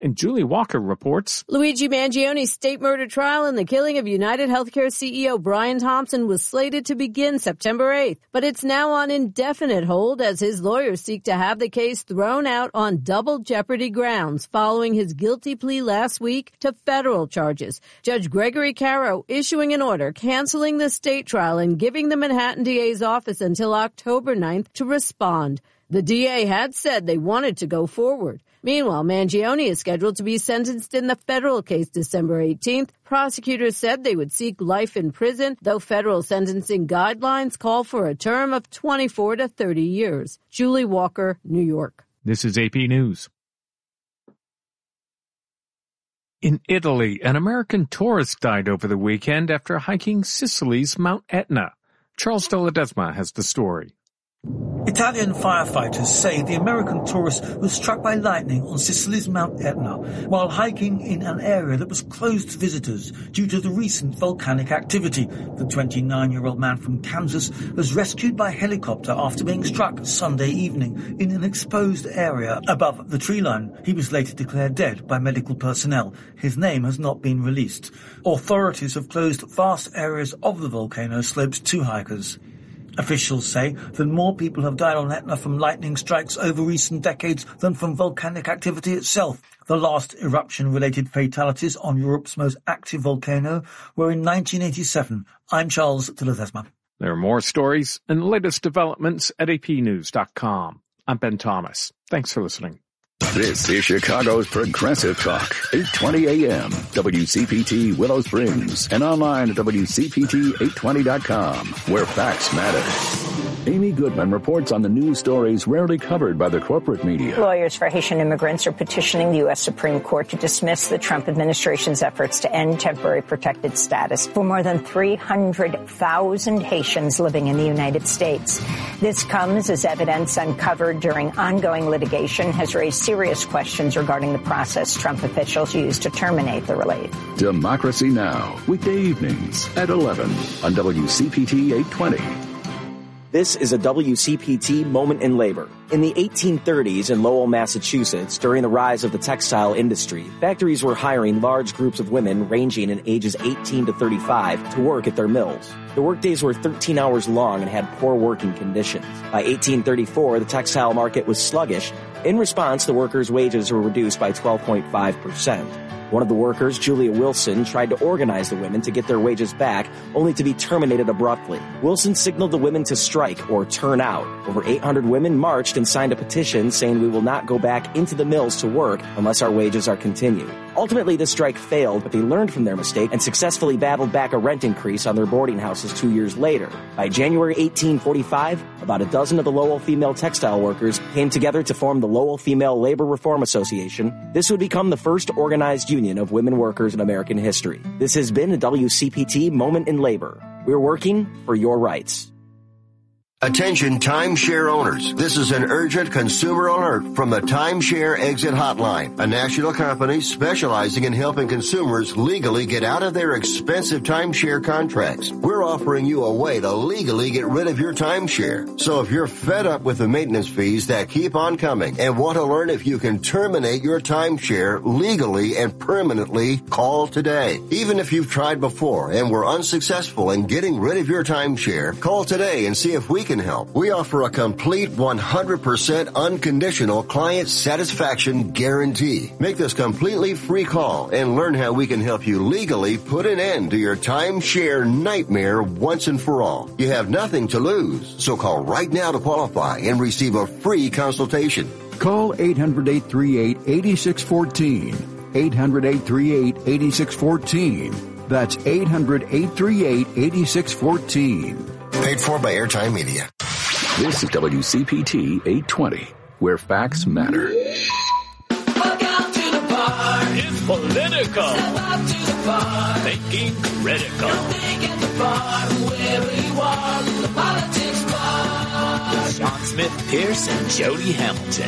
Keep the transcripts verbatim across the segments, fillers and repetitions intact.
And Julie Walker reports. Luigi Mangioni's state murder trial and the killing of United Healthcare C E O Brian Thompson was slated to begin September eighth, but it's now on indefinite hold as his lawyers seek to have the case thrown out on double jeopardy grounds following his guilty plea last week to federal charges. Judge Gregory Caro issuing an order canceling the state trial and giving the Manhattan D A's office until October ninth to respond. The D A had said they wanted to go forward. Meanwhile, Mangioni is scheduled to be sentenced in the federal case December eighteenth. Prosecutors said they would seek life in prison, though federal sentencing guidelines call for a term of twenty-four to thirty years. Julie Walker, New York. This is A P News. In Italy, an American tourist died over the weekend after hiking Sicily's Mount Etna. Charles de Ledesma has the story. Italian firefighters say the American tourist was struck by lightning on Sicily's Mount Etna while hiking in an area that was closed to visitors due to the recent volcanic activity. The twenty-nine-year-old man from Kansas was rescued by helicopter after being struck Sunday evening in an exposed area above the tree line. He was later declared dead by medical personnel. His name has not been released. Authorities have closed vast areas of the volcano slopes to hikers. Officials say that more people have died on Etna from lightning strikes over recent decades than from volcanic activity itself. The last eruption-related fatalities on Europe's most active volcano were in nineteen eighty-seven. I'm Charles de Ledesma. There are more stories and latest developments at a p news dot com. I'm Ben Thomas. Thanks for listening. This is Chicago's Progressive Talk, eight twenty A M, W C P T Willow Springs, and online at W C P T eight twenty dot com, where facts matter. Amy Goodman reports on the news stories rarely covered by the corporate media. Lawyers for Haitian immigrants are petitioning the U S Supreme Court to dismiss the Trump administration's efforts to end temporary protected status for more than three hundred thousand Haitians living in the United States. This comes as evidence uncovered during ongoing litigation has raised serious questions regarding the process Trump officials used to terminate the relief. Democracy Now! Weekday evenings at eleven on W C P T eight twenty. This is a W C P T moment in labor. In the eighteen thirties in Lowell, Massachusetts, during the rise of the textile industry, factories were hiring large groups of women ranging in ages eighteen to thirty-five to work at their mills. The workdays were thirteen hours long and had poor working conditions. By eighteen thirty-four, the textile market was sluggish. In response, the workers' wages were reduced by twelve point five percent. One of the workers, Julia Wilson, tried to organize the women to get their wages back, only to be terminated abruptly. Wilson signaled the women to strike or turn out. Over eight hundred women marched and signed a petition saying we will not go back into the mills to work unless our wages are continued. Ultimately, the strike failed, but they learned from their mistake and successfully battled back a rent increase on their boarding houses two years later. By January eighteen forty-five, about a dozen of the Lowell female textile workers came together to form the Lowell Female Labor Reform Association. This would become the first organized union of women workers in American history. This has been a W C P T Moment in Labor. We're working for your rights. Attention timeshare owners. This is an urgent consumer alert from the Timeshare Exit Hotline, a national company specializing in helping consumers legally get out of their expensive timeshare contracts. We're offering you a way to legally get rid of your timeshare. So if you're fed up with the maintenance fees that keep on coming and want to learn if you can terminate your timeshare legally and permanently, call today. Even if you've tried before and were unsuccessful in getting rid of your timeshare, call today and see if we can can help. We offer a complete one hundred percent unconditional client satisfaction guarantee. Make this completely free call and learn how we can help you legally put an end to your timeshare nightmare once and for all. You have nothing to lose, so call right now to qualify and receive a free consultation. Call eight hundred, eight three eight, eight six one four. eight hundred, eight three eight, eight six one four. That's eight hundred, eight three eight, eight six one four. Paid for by Airtime Media. This is W C P T eight twenty, where facts matter. Walk out to the bar. It's political. Step up to the bar. Thinking critical. You're thinking the bar. Wherever you are, the politics bar. Sean Smith Pierce and Jody Hamilton.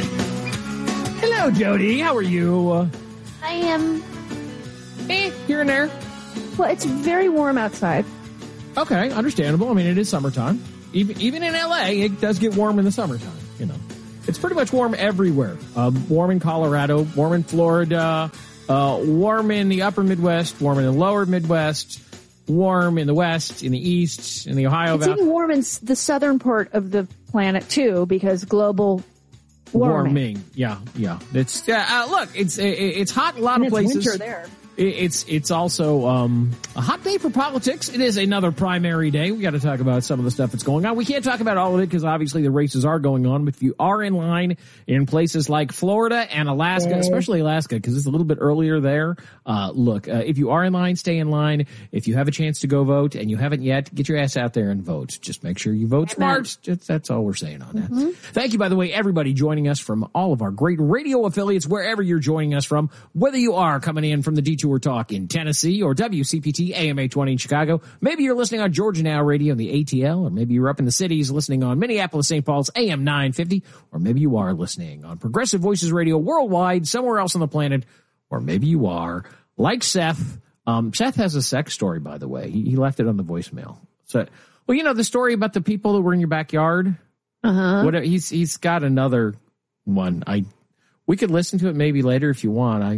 Hello, Jody. How are you? I am. Eh, here and there. Well, it's very warm outside. Okay, understandable. I mean, it is summertime. Even even in L A, it does get warm in the summertime, you know. It's pretty much warm everywhere. Um, warm in Colorado, warm in Florida, uh, warm in the upper Midwest, warm in the lower Midwest, warm in the West, in the East, in the Ohio It's Valley. even warm in s- the southern part of the planet, too, because global warming. Warming. Yeah, yeah. It's uh, uh, look, it's it, it's hot in a lot And of it's places. winter there. It, it's it's also um, a hot day for politics. It is another primary day. We got to talk about some of the stuff that's going on. We can't talk about all of it because obviously the races are going on. But if you are in line in places like Florida and Alaska, Yeah. especially Alaska, because it's a little bit earlier there. Uh, look, uh, if you are in line, stay in line. If you have a chance to go vote and you haven't yet, get your ass out there and vote. Just make sure you vote smart. Just, that's all we're saying on that. Mm-hmm. Thank you, by the way, everybody joining us from all of our great radio affiliates, wherever you're joining us from, whether you are coming in from the Detour Talk in Tennessee or W C P T A M eight twenty in Chicago. Maybe you're listening on Georgia Now Radio on the A T L, or maybe you're up in the cities listening on Minneapolis, Saint Paul's A M nine fifty, or maybe you are listening on Progressive Voices Radio worldwide, somewhere else on the planet, or maybe you are like Seth. Um, Seth has a sex story, by the way. He, he left it on the voicemail. So, well, you know, the story about the people that were in your backyard. Uh-huh. What he's he's got another one. I we could listen to it maybe later if you want. I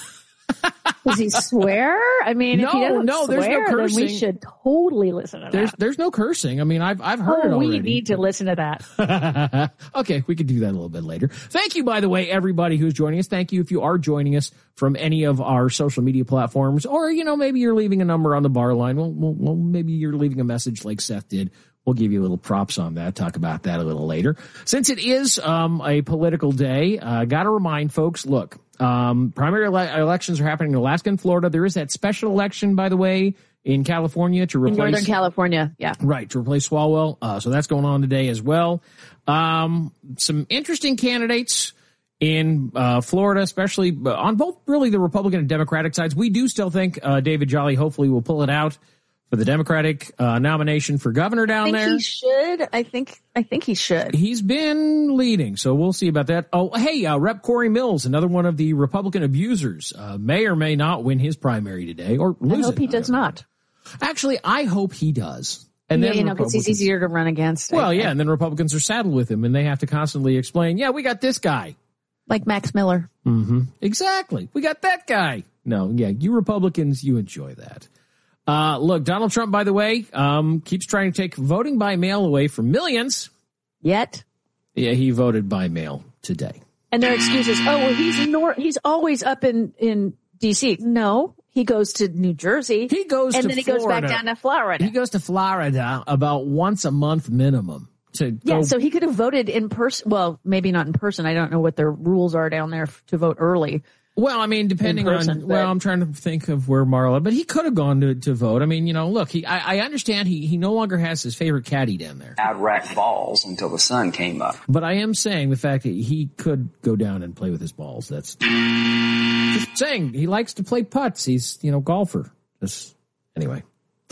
Does he swear? I mean, No, if he doesn't no, swear, there's no then we cursing. should totally listen to there's that. there's no cursing. I mean, I've I've heard Oh, it already. we need to listen to that. Okay, we could do that a little bit later. Thank you, by the way, everybody who's joining us. Thank you if you are joining us from any of our social media platforms, or you know, maybe you're leaving a number on the bar line. Well, well, well maybe you're leaving a message like Seth did. We'll give you a little props on that. Talk about that a little later. Since it is um, a political day, uh, got to remind folks, look, um, primary ele- elections are happening in Alaska and Florida. There is that special election, by the way, in California to In replace Northern California, yeah. Right, to replace Swalwell. Uh, so that's going on today as well. Um, some interesting candidates in uh, Florida, especially on both really the Republican and Democratic sides. We do still think uh, David Jolly hopefully will pull it out for the Democratic uh, nomination for governor down I think there. he should. I think I think he should. He's been leading, so we'll see about that. Oh, hey, uh, Rep Corey Mills, another one of the Republican abusers, uh, may or may not win his primary today, or lose I hope it. he does not. Actually, I hope he does. And yeah, then you know, because he's Republicans- easier to run against. Well, I- yeah, and then Republicans are saddled with him, and they have to constantly explain, yeah, we got this guy. Like Max Miller. Mm-hmm. Exactly. We got that guy. No, yeah, you Republicans, you enjoy that. Uh, look, Donald Trump, by the way, um, keeps trying to take voting by mail away from millions. Yet. Yeah, he voted by mail today. And their excuses, oh, well, he's nor- he's always up in, in D C. No, he goes to New Jersey. He goes and to then he goes back Florida. down to Florida. He goes to Florida about once a month minimum. To Yeah, go, so he could have voted in person. Well, maybe not in person. I don't know what their rules are down there f- to vote early. Well, I mean, depending in person, on, but- well, I'm trying to think of where Marla, but he could have gone to, to vote. I mean, you know, look, he, I, I understand he, he no longer has his favorite caddy down there. I'd rack balls until the sun came up. But I am saying the fact that he could go down and play with his balls. That's just saying he likes to play putts. He's, you know, golfer. Just, anyway.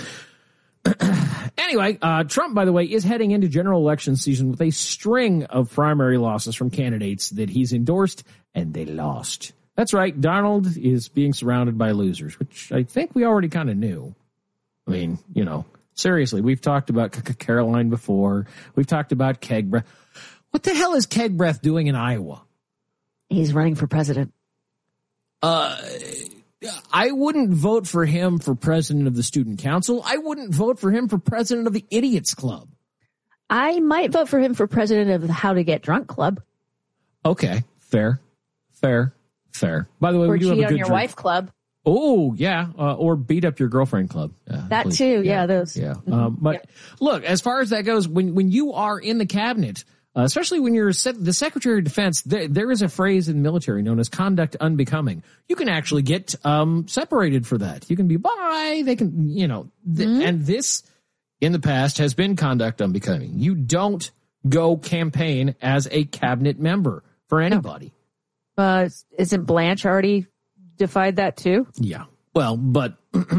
Anyway, uh, Trump, by the way, is heading into general election season with a string of primary losses from candidates that he's endorsed, and they lost. That's right. Donald is being surrounded by losers, which I think we already kind of knew. I mean, you know, seriously, we've talked about C- C- Caroline before. We've talked about Keg Breath. What the hell is Keg Breath doing in Iowa? He's running for president. Uh, I wouldn't vote for him for president of the student council. I wouldn't vote for him for president of the Idiots Club. I might vote for him for president of the How to Get Drunk Club. Okay, fair, fair, fair. By the way, Or we do have Cheat a on good Your drink. Wife Club. Oh, yeah. Uh, or Beat Up Your Girlfriend Club. Yeah, That please. too. Yeah, those. Yeah. Um, but look, as far as that goes, when, when you are in the cabinet, uh, especially when you're se- the Secretary of Defense, there, there is a phrase in the military known as conduct unbecoming. You can actually get um, separated for that. You can be bye. They can, you know, th- Mm-hmm. and this in the past has been conduct unbecoming. You don't go campaign as a cabinet member for anybody. Uh, isn't Blanche already defied that too? Yeah. Well, but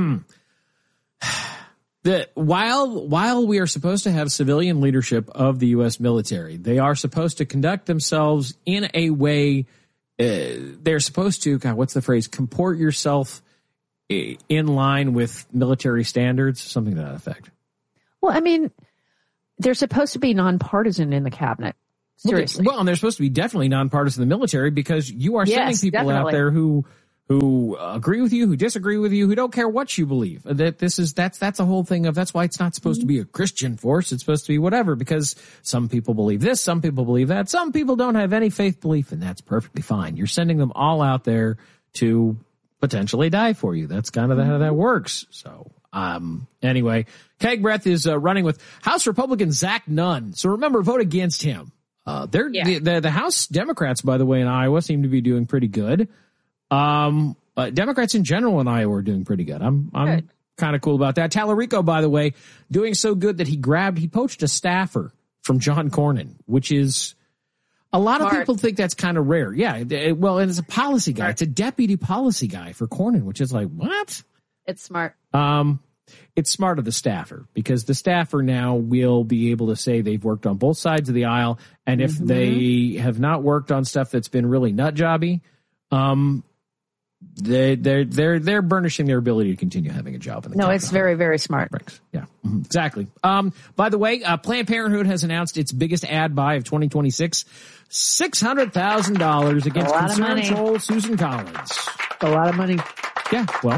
the while while we are supposed to have civilian leadership of the U S military, they are supposed to conduct themselves in a way. Uh, they're supposed to. God, what's the phrase? Comport yourself i- in line with military standards, something to that effect. Well, I mean, they're supposed to be nonpartisan in the cabinet. Seriously. Well, and they're supposed to be definitely nonpartisan in the military because you are sending Yes, people definitely. out there who who agree with you, who disagree with you, who don't care what you believe. That this is that's that's a whole thing of that's why it's not supposed mm-hmm. to be a Christian force. It's supposed to be whatever because some people believe this, some people believe that, some people don't have any faith belief, and that's perfectly fine. You're sending them all out there to potentially die for you. That's kind of mm-hmm. how that works. So, um, anyway, Keg Breath is uh, running with House Republican Zach Nunn. So remember, vote against him. Uh, they're yeah. the, the the House Democrats, by the way, in Iowa seem to be doing pretty good. Um, uh, Democrats in general in Iowa are doing pretty good. I'm, I'm kind of cool about that. Tallarico, by the way, doing so good that he grabbed, he poached a staffer from John Cornyn, which is a lot Smart. of people think that's kind of rare. Yeah. It, well, and it's a policy guy. Smart. It's a deputy policy guy for Cornyn, which is like, what? It's smart. Um, it's smart of the staffer because the staffer now will be able to say they've worked on both sides of the aisle. And if mm-hmm. they have not worked on stuff that's been really nut jobby, um, They they're they're they're burnishing their ability to continue having a job in the No, Capitol. It's very, very smart. Right. Yeah, mm-hmm. exactly. Um, by the way, uh, Planned Parenthood has announced its biggest ad buy of twenty twenty-six, six hundred thousand dollars against concerned troll Susan Collins. A lot of money. Yeah. Well,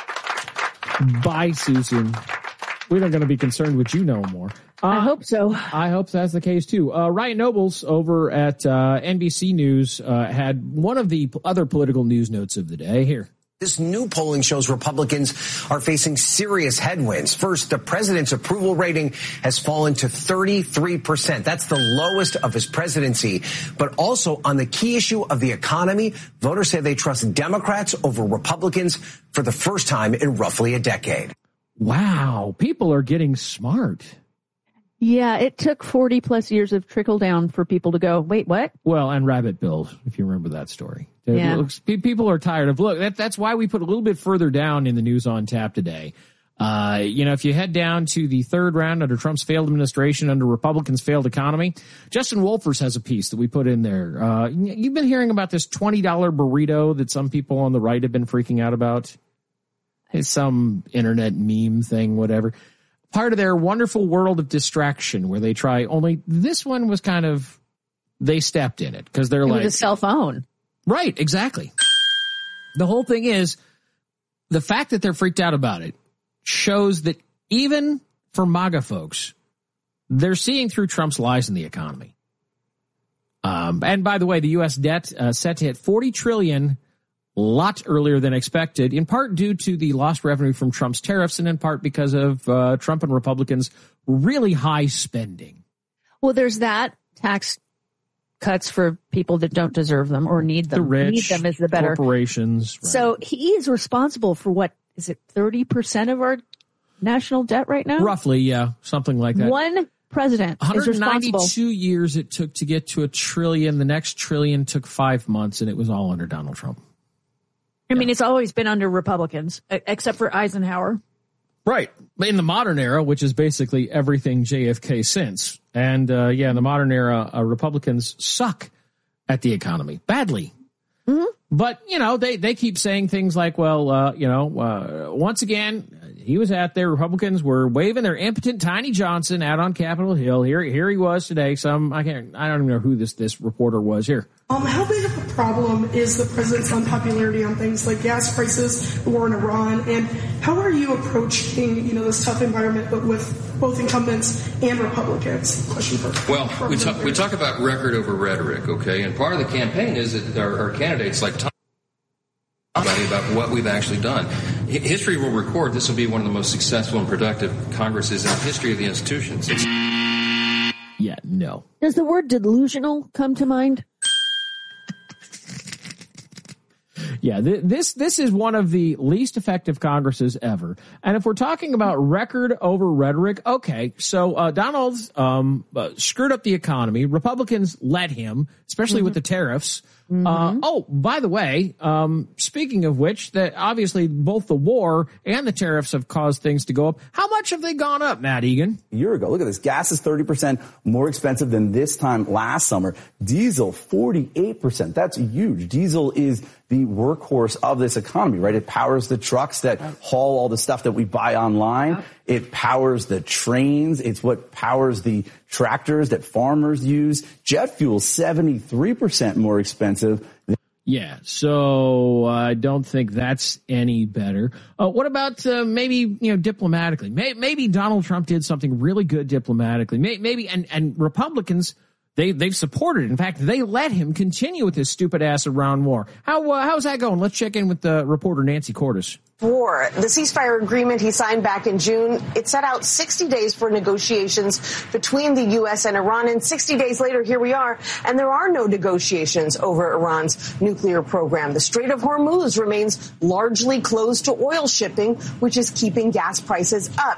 bye, Susan. We're not going to be concerned with you no more. Uh, I hope so. I hope that's the case too. Uh, Ryan Nobles over at uh, N B C News uh, had one of the other political news notes of the day here. This new polling shows Republicans are facing serious headwinds. First, the president's approval rating has fallen to thirty-three percent. That's the lowest of his presidency. But also on the key issue of the economy, voters say they trust Democrats over Republicans for the first time in roughly a decade. Wow. People are getting smart. Yeah, it took forty plus years of trickle down for people to go, wait, what? Well, and rabbit bills, if you remember that story. Yeah. Looks, people are tired of, look, that, that's why we put a little bit further down in the news on tap today. Uh, you know, if you head down to the third round under Trump's failed administration, under Republicans' failed economy, Justin Wolfers has a piece that we put in there. Uh, you've been hearing about this twenty dollar burrito that some people on the right have been freaking out about. It's some internet meme thing, whatever. Part of their wonderful world of distraction where they try, only this one was kind of, they stepped in it because they're it like. was a cell phone. Right, exactly. The whole thing is, the fact that they're freaked out about it shows that even for MAGA folks, they're seeing through Trump's lies in the economy. Um, and by the way, the U S debt uh, set to hit forty trillion dollars, a lot earlier than expected, in part due to the lost revenue from Trump's tariffs and in part because of uh, Trump and Republicans' really high spending. Well, there's that, tax cuts for people that don't deserve them or need them. The rich, need them is the better. Corporations. Right. So he is responsible for what, is it thirty percent of our national debt right now? Roughly, yeah, something like that. One president is responsible. one hundred ninety-two years it took to get to a trillion. The next trillion took five months, and it was all under Donald Trump. I mean, it's always been under Republicans, except for Eisenhower. Right. In the modern era, which is basically everything J F K since. And, uh, yeah, in the modern era, uh, Republicans suck at the economy badly. Mm-hmm. But, you know, they, they keep saying things like, well, uh, you know, uh, once again, he was out there. Republicans were waving their impotent Tiny Johnson out on Capitol Hill. Here, here he was today. Some, I can't, I don't even know who this, this reporter was here. Um, how big of a problem is the president's unpopularity on things like gas prices, the war in Iran, and how are you approaching, you know, this tough environment, but with both incumbents and Republicans? Question for Well, we talk, we talk about record over rhetoric, okay? And part of the campaign is that our, our candidates like Tom about what we've actually done. History will record this will be one of the most successful and productive Congresses in the history of the institutions. It's- yeah, no. Does the word delusional come to mind? Yeah, th- this this is one of the least effective Congresses ever. And if we're talking about record over rhetoric, okay, so uh, Donald's um, uh, screwed up the economy. Republicans let him, especially mm-hmm. with the tariffs. Mm-hmm. Uh, oh, by the way, um, speaking of which, that obviously both the war and the tariffs have caused things to go up. How much have they gone up, Matt Egan? A year ago, look at this. Gas is thirty percent more expensive than this time last summer. Diesel, forty-eight percent. That's huge. Diesel is the workhorse of this economy, right? It powers the trucks that haul all the stuff that we buy online. It powers the trains. It's what powers the tractors that farmers use. Jet fuel, seventy-three percent more expensive. Yeah, so I don't think that's any better. Uh, what about uh, maybe, you know, diplomatically? Maybe, maybe Donald Trump did something really good diplomatically. Maybe, and, and Republicans, they, they've supported it. In fact, they let him continue with this stupid-ass Iran war. How uh, how's that going? Let's check in with uh, reporter Nancy Cordes. War. The ceasefire agreement he signed back in June, it set out sixty days for negotiations between the U S and Iran, and sixty days later, here we are, and there are no negotiations over Iran's nuclear program. The Strait of Hormuz remains largely closed to oil shipping, which is keeping gas prices up.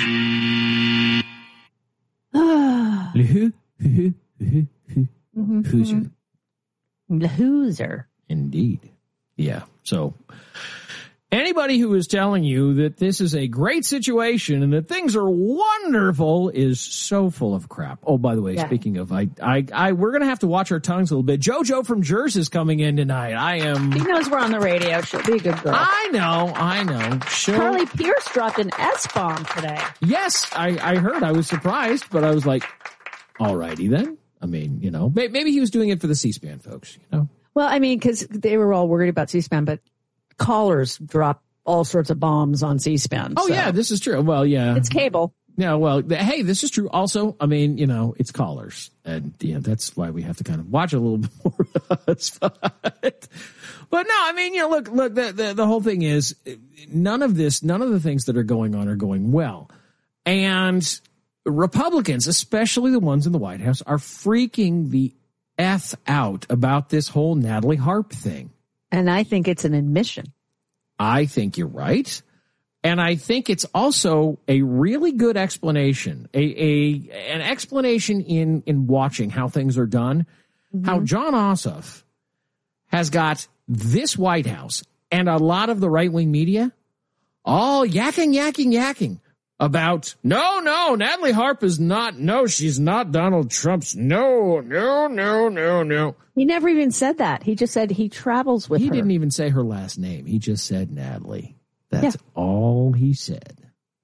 Loser. Indeed. Yeah. So anybody who is telling you that this is a great situation and that things are wonderful is so full of crap. Oh, by the way, yeah. speaking of, I, I, I, we're going to have to watch our tongues a little bit. JoJo from Jersey is coming in tonight. I am. She knows we're on the radio. She'll be a good girl. I know. I know. She'll... Carly Pierce dropped an S-bomb today. Yes, I, I heard. I was surprised, but I was like, all righty then. I mean, you know, maybe he was doing it for the C-SPAN folks, you know? Well, I mean, because they were all worried about C-SPAN, but callers drop all sorts of bombs on C-SPAN. Oh, so. yeah, this is true. Well, yeah. It's cable. Yeah, well, hey, this is true. Also, I mean, you know, it's callers. And, yeah, that's why we have to kind of watch a little bit more of us. But, but no, I mean, you know, look, look, the, the, the whole thing is none of this, none of the things that are going on are going well. And Republicans, especially the ones in the White House, are freaking the F out about this whole Natalie Harp thing. And I think it's an admission. I think you're right. And I think it's also a really good explanation, a, a an explanation in, in watching how things are done, mm-hmm. how John Ossoff has got this White House and a lot of the right-wing media all yakking, yakking, yakking about, no, no, Natalie Harp is not, no, she's not Donald Trump's, no, no, no, no, no. He never even said that. He just said he travels with he her. He didn't even say her last name. He just said Natalie. That's yeah. all he said.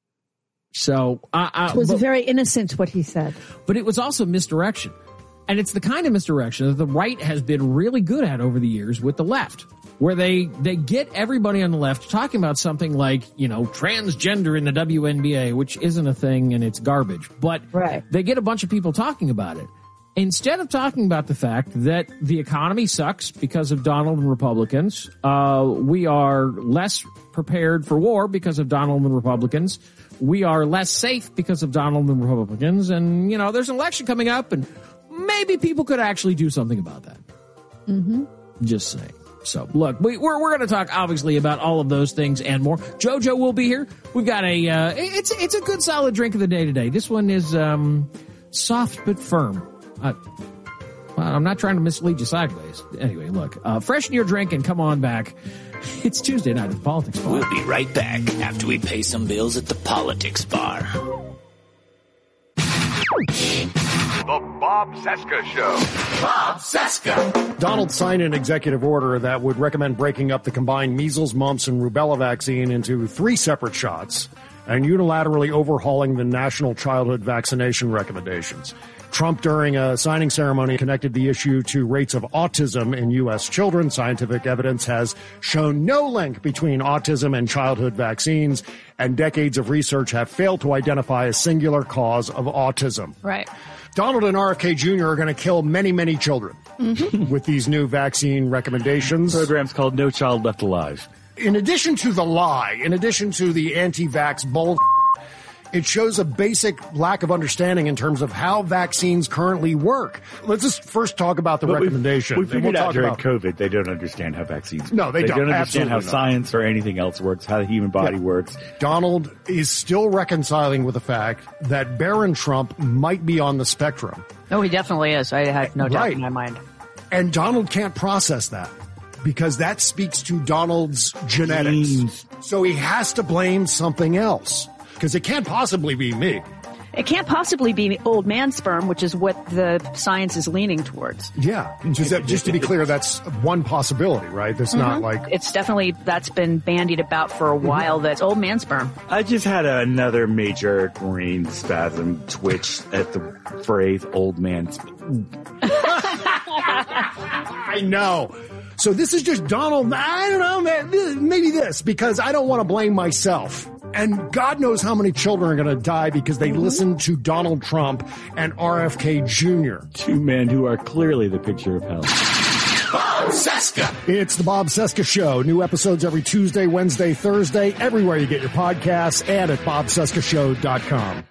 So, uh, uh, it was but, very innocent what he said. But it was also misdirection. And it's the kind of misdirection that the right has been really good at over the years with the left, where they, they get everybody on the left talking about something like, you know, transgender in the W N B A, which isn't a thing and it's garbage. But right. they get a bunch of people talking about it. Instead of talking about the fact that the economy sucks because of Donald and Republicans, uh, we are less prepared for war because of Donald and Republicans, we are less safe because of Donald and Republicans, and, you know, there's an election coming up, and maybe people could actually do something about that. Mm-hmm. Just saying. So, look, we, we're we're going to talk, obviously, about all of those things and more. JoJo will be here. We've got a, uh, it's, it's a good solid drink of the day today. This one is um, soft but firm. Uh, well, I'm not trying to mislead you sideways. Anyway, look, uh, freshen your drink and come on back. It's Tuesday night at the Politics Bar. We'll be right back after we pay some bills at the Politics Bar. The Bob Cesca Show. Bob Cesca. Donald signed an executive order that would recommend breaking up the combined measles, mumps, and rubella vaccine into three separate shots and unilaterally overhauling the national childhood vaccination recommendations. Trump, during a signing ceremony, connected the issue to rates of autism in U S children. Scientific evidence has shown no link between autism and childhood vaccines, and decades of research have failed to identify a singular cause of autism. Right. Donald and R F K Junior are going to kill many, many children mm-hmm. with these new vaccine recommendations. The program's called No Child Left Alive. In addition to the lie, in addition to the anti-vax bull, it shows a basic lack of understanding in terms of how vaccines currently work. Let's just first talk about the but recommendation. We figured we'll out during about... COVID they don't understand how vaccines work. No, they, they don't. don't understand Absolutely how not. science or anything else works, how the human body yeah. works. Donald is still reconciling with the fact that Barron Trump might be on the spectrum. Oh, he definitely is. I have no doubt right. in my mind. And Donald can't process that because that speaks to Donald's genetics. Genes. So he has to blame something else. Because it can't possibly be me. it can't possibly be old man sperm, which is what the science is leaning towards. Yeah. Just, just to be clear, that's one possibility, right? That's mm-hmm. not like... It's definitely, that's been bandied about for a while, mm-hmm. that's old man sperm. I just had another major brain spasm twitch at the phrase old man sperm. I know. So this is just Donald, I don't know, man, maybe this, because I don't want to blame myself. And God knows how many children are going to die because they listen to Donald Trump and R F K Junior Two men who are clearly the picture of hell. Bob Cesca. It's the Bob Cesca Show. New episodes every Tuesday, Wednesday, Thursday, everywhere you get your podcasts and at bob cesca show dot com.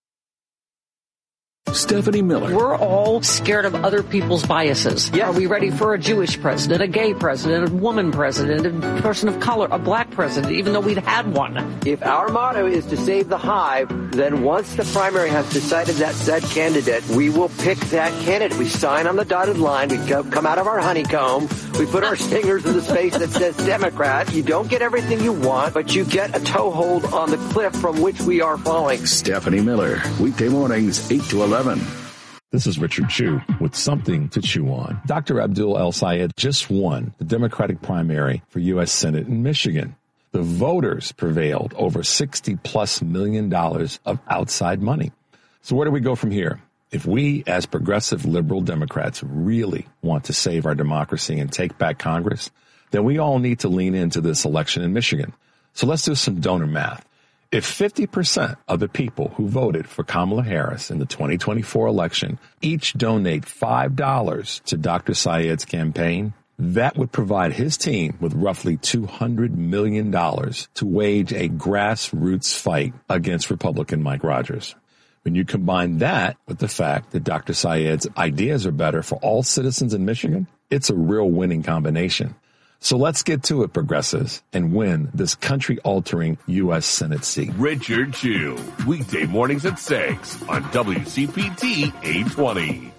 Stephanie Miller. We're all scared of other people's biases. Yeah. Are we ready for a Jewish president, a gay president, a woman president, a person of color, a black president, even though we've had one? If our motto is to save the hive, then once the primary has decided that said candidate, we will pick that candidate. We sign on the dotted line. We come out of our honeycomb. We put our fingers in the space that says Democrat. You don't get everything you want, but you get a toehold on the cliff from which we are falling. Stephanie Miller, weekday mornings, eight to eleven. This is Richard Chew with something to chew on. Doctor Abdul El-Sayed just won the Democratic primary for U S Senate in Michigan. The voters prevailed over sixty plus million dollars of outside money. So where do we go from here? If we, as progressive liberal Democrats, really want to save our democracy and take back Congress, then we all need to lean into this election in Michigan. So let's do some donor math. If fifty percent of the people who voted for Kamala Harris in the twenty twenty-four election each donate five dollars to Doctor Sayed's campaign, that would provide his team with roughly two hundred million dollars to wage a grassroots fight against Republican Mike Rogers. When you combine that with the fact that Doctor Sayed's ideas are better for all citizens in Michigan, it's a real winning combination. So let's get to it, progressives, and win this country-altering U S Senate seat. Richard Chew, weekday mornings at six on W C P T eight twenty.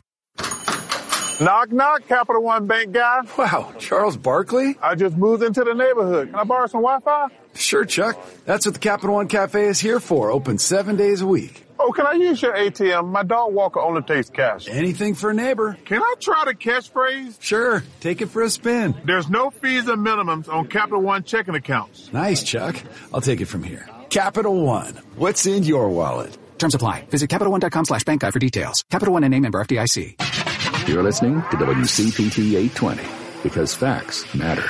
Knock, knock, Capital One Bank guy. Wow, Charles Barkley? I just moved into the neighborhood. Can I borrow some Wi-Fi? Sure, Chuck. That's what the Capital One Cafe is here for, open seven days a week. Oh, can I use your A T M? My dog walker only takes cash. Anything for a neighbor. Can I try the catchphrase? Sure, take it for a spin. There's no fees or minimums on Capital One checking accounts. Nice, Chuck. I'll take it from here. Capital One, what's in your wallet? Terms apply. Visit Capital One dot com slash bank guide for details. Capital One and name member F D I C. You're listening to W C P T eight twenty, because facts matter.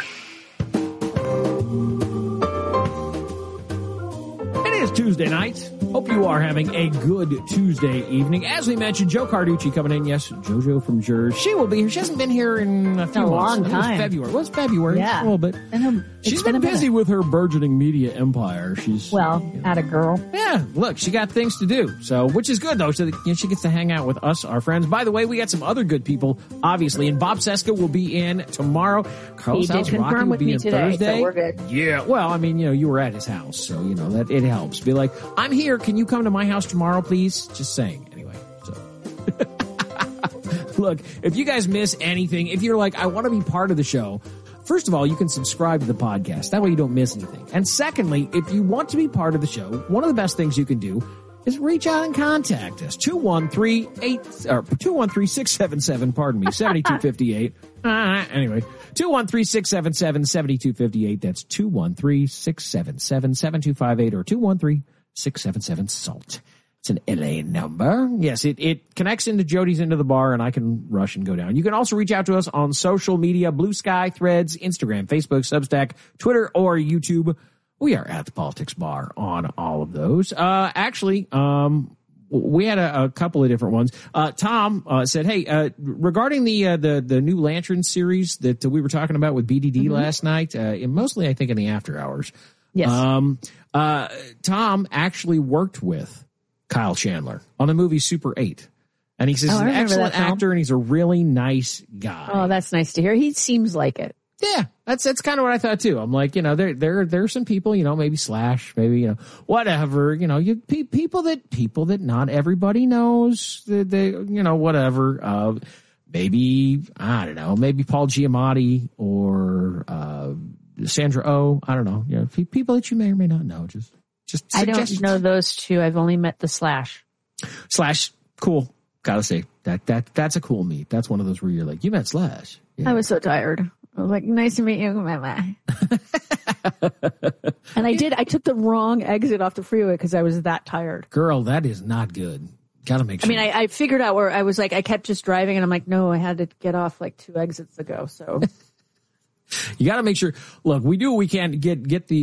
It is Tuesday night. Hope you are having a good Tuesday evening. As we mentioned, Joe Carducci coming in. Yes, JoJo from Jers. She will be here. She hasn't been here in a few a months. long time. February. Well, it's February. Yeah. A little bit. Um, She's been, been busy with her burgeoning media empire. She's well, you know, at a girl. Yeah, look, she got things to do. So, which is good though. So that, you know, she gets to hang out with us, our friends. By the way, we got some other good people, obviously. And Bob Cesca will be in tomorrow. Carlos He did House confirm Rocky will with be me in today, Thursday. so we're good. Yeah. Well, I mean, you know, you were at his house, so you know that it helps. Be like, I'm here. Can you come to my house tomorrow, please? Just saying. Anyway, so look, if you guys miss anything, if you're like, I want to be part of the show. First of all, you can subscribe to the podcast. That way you don't miss anything. And secondly, if you want to be part of the show, one of the best things you can do is reach out and contact us. two one three eight or two one three six seven seven, pardon me, seven two five eight. Uh, anyway, two one three six seven seven, seven two five eight. That's two one three six seven seven, seven two five eight or two one three six seven seven, SALT. It's an L A number. Yes, it, it connects into Jody's into the bar, and I can rush and go down. You can also reach out to us on social media, Blue Sky, Threads, Instagram, Facebook, Substack, Twitter, or YouTube. We are at the Politics Bar on all of those. Uh, actually, um, we had a, a couple of different ones. Uh, Tom uh, said, hey, uh, regarding the, uh, the the new Lantern series that we were talking about with B D D mm-hmm. last night, uh, and mostly I think in the after hours. Yes. Um, uh, Tom actually worked with Kyle Chandler on the movie Super eight. And he says oh, he's an excellent that, actor and he's a really nice guy. Oh, that's nice to hear. He seems like it. Yeah, that's that's kind of what I thought too. I'm like, you know, there there there are some people, you know, maybe Slash, maybe, you know, whatever, you know, you pe- people that people that not everybody knows, they, they you know, whatever. Uh, maybe I don't know, maybe Paul Giamatti or uh, Sandra Oh, I don't know, you know, pe- people that you may or may not know. Just just I don't know those two. I've only met the Slash. Slash, cool. Gotta say, that that that's a cool meet. That's one of those where you're like, you met Slash. Yeah. I was so tired. I was like, nice to meet you. And I did. I took the wrong exit off the freeway because I was that tired. Girl, that is not good. Gotta make sure. I mean, I, I figured out where I was like, I kept just driving and I'm like, no, I had to get off like two exits ago. So you gotta make sure. Look, we do what we can to get, get the